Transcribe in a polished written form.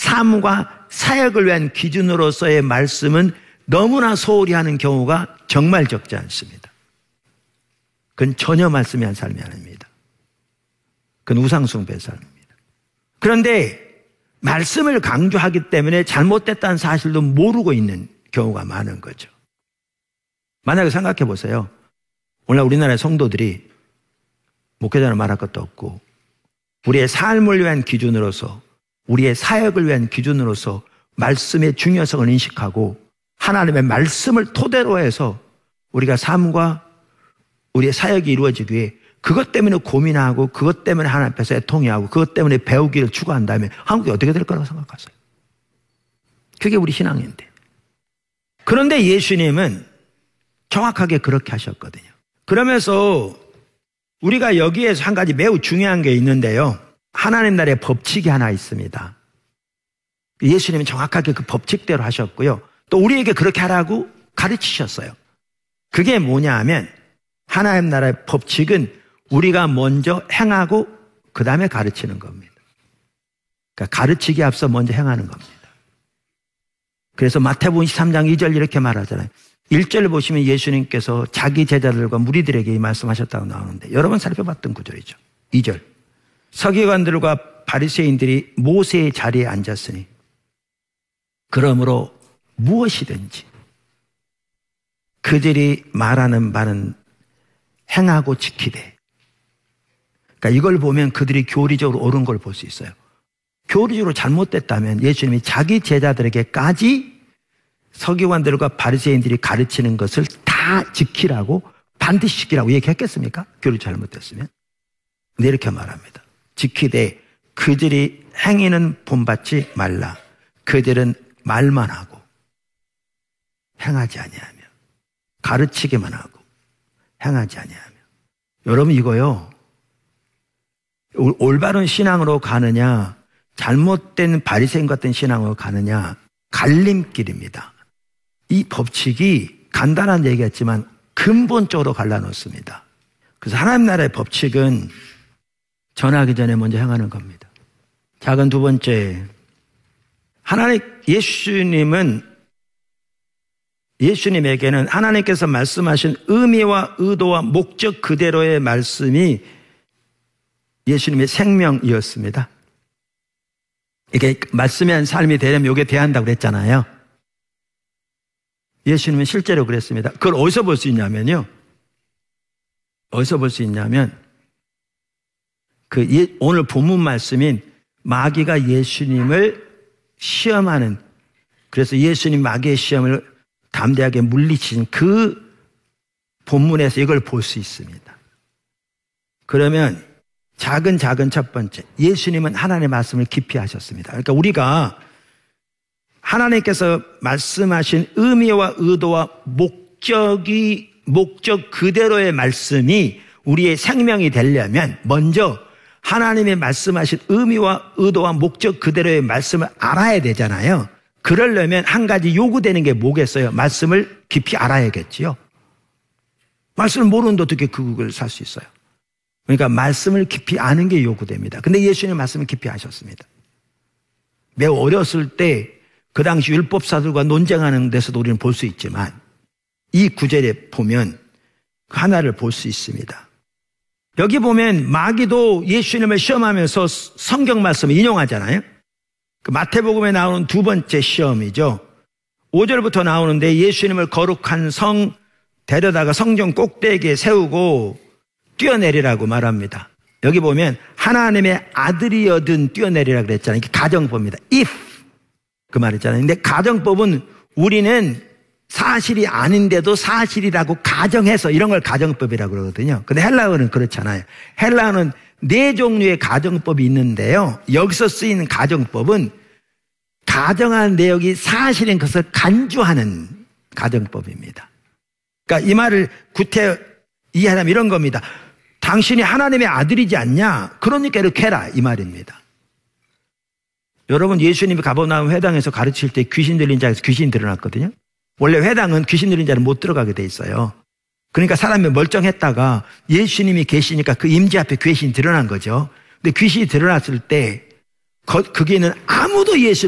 삶과 사역을 위한 기준으로서의 말씀은 너무나 소홀히 하는 경우가 정말 적지 않습니다. 그건 전혀 말씀이 한 삶이 아닙니다. 그건 우상숭배의 삶입니다. 그런데 말씀을 강조하기 때문에 잘못됐다는 사실도 모르고 있는 경우가 많은 거죠. 만약에 생각해 보세요. 오늘 우리나라의 성도들이 목회자는 말할 것도 없고 우리의 삶을 위한 기준으로서 우리의 사역을 위한 기준으로서 말씀의 중요성을 인식하고 하나님의 말씀을 토대로 해서 우리가 삶과 우리의 사역이 이루어지기 위해 그것 때문에 고민하고 그것 때문에 하나님 앞에서 애통해하고 그것 때문에 배우기를 추구한다면 한국이 어떻게 될 거라고 생각하세요? 그게 우리 신앙인데. 그런데 예수님은 정확하게 그렇게 하셨거든요. 그러면서 우리가 여기에서 한 가지 매우 중요한 게 있는데요. 하나님 나라의 법칙이 하나 있습니다. 예수님은 정확하게 그 법칙대로 하셨고요. 또 우리에게 그렇게 하라고 가르치셨어요. 그게 뭐냐 하면 하나님 나라의 법칙은 우리가 먼저 행하고 그 다음에 가르치는 겁니다. 그러니까 가르치기 앞서 먼저 행하는 겁니다. 그래서 마태복음 13장 2절 이렇게 말하잖아요. 1절 보시면 예수님께서 자기 제자들과 무리들에게 말씀하셨다고 나오는데 여러 번 살펴봤던 구절이죠. 2절 서기관들과 바리새인들이 모세의 자리에 앉았으니 그러므로 무엇이든지 그들이 말하는 바는 행하고 지키되. 그러니까 이걸 보면 그들이 교리적으로 옳은 걸 볼 수 있어요. 교리적으로 잘못됐다면 예수님이 자기 제자들에게까지 서기관들과 바리새인들이 가르치는 것을 다 지키라고 반드시 지키라고 얘기했겠습니까? 교리 잘못됐으면. 근데 이렇게 말합니다. 지키되 그들이 행위는 본받지 말라. 그들은 말만 하고 행하지 아니하며 가르치기만 하고 행하지 아니하며. 여러분 이거요. 올바른 신앙으로 가느냐 잘못된 바리새인 같은 신앙으로 가느냐 갈림길입니다. 이 법칙이 간단한 얘기였지만 근본적으로 갈라놓습니다. 그래서 하나님 나라의 법칙은 전하기 전에 먼저 행하는 겁니다. 작은 두 번째, 예수님에게는 하나님께서 말씀하신 의미와 의도와 목적 그대로의 말씀이 예수님의 생명이었습니다. 이게 말씀이 한 삶이 되려면 이게 돼야 한다고 그랬잖아요. 예수님은 실제로 그랬습니다. 그걸 어디서 볼 수 있냐면요. 어디서 볼 수 있냐면 오늘 본문 말씀인 마귀가 예수님을 시험하는, 그래서 예수님 마귀의 시험을 담대하게 물리친 그 본문에서 이걸 볼 수 있습니다. 그러면 작은 첫 번째, 예수님은 하나님의 말씀을 깊이 하셨습니다. 그러니까 우리가 하나님께서 말씀하신 의미와 의도와 목적 그대로의 말씀이 우리의 생명이 되려면 먼저 하나님의 말씀하신 의미와 의도와 목적 그대로의 말씀을 알아야 되잖아요. 그러려면 한 가지 요구되는 게 뭐겠어요? 말씀을 깊이 알아야겠지요. 말씀을 모르는데 어떻게 그걸 살 수 있어요? 그러니까 말씀을 깊이 아는 게 요구됩니다. 근데 예수님 말씀을 깊이 아셨습니다. 매우 어렸을 때 그 당시 율법사들과 논쟁하는 데서도 우리는 볼 수 있지만 이 구절에 보면 하나를 볼 수 있습니다. 여기 보면 마귀도 예수님을 시험하면서 성경 말씀을 인용하잖아요. 그 마태복음에 나오는 두 번째 시험이죠. 5절부터 나오는데 예수님을 거룩한 성 데려다가 성전 꼭대기에 세우고 뛰어내리라고 말합니다. 여기 보면 하나님의 아들이여든 뛰어내리라 그랬잖아요. 이게 가정법입니다. if 그 말이잖아요. 근데 가정법은 우리는 사실이 아닌데도 사실이라고 가정해서 이런 걸 가정법이라고 그러거든요. 근데 헬라어는 그렇잖아요. 헬라어는 네 종류의 가정법이 있는데요. 여기서 쓰이는 가정법은 가정한 내용이 사실인 것을 간주하는 가정법입니다. 그러니까 이 말을 구태 이해하면 이런 겁니다. 당신이 하나님의 아들이지 않냐? 그러니까 이렇게 해라 이 말입니다. 여러분 예수님이 가버나움 회당에서 가르칠 때 귀신 들린 자에서 귀신이 드러났거든요. 원래 회당은 귀신 들린 자는 못 들어가게 돼 있어요. 그러니까 사람이 멀쩡했다가 예수님이 계시니까 그 임재 앞에 귀신이 드러난 거죠. 근데 귀신이 드러났을 때 거기에는 아무도 예수를